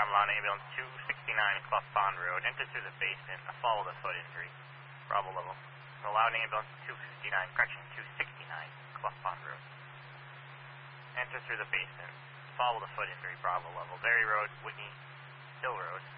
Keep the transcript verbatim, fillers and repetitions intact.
Lawn Ambulance two sixty-nine Clough Pond Road. Enter through the basement. Follow the foot injury. Bravo level. So Lawn Ambulance two fifty-nine, correction, two sixty-nine Clough Pond Road. Enter through the basement. Follow the foot injury. Bravo level. Berry Road, Whitney Hill Road.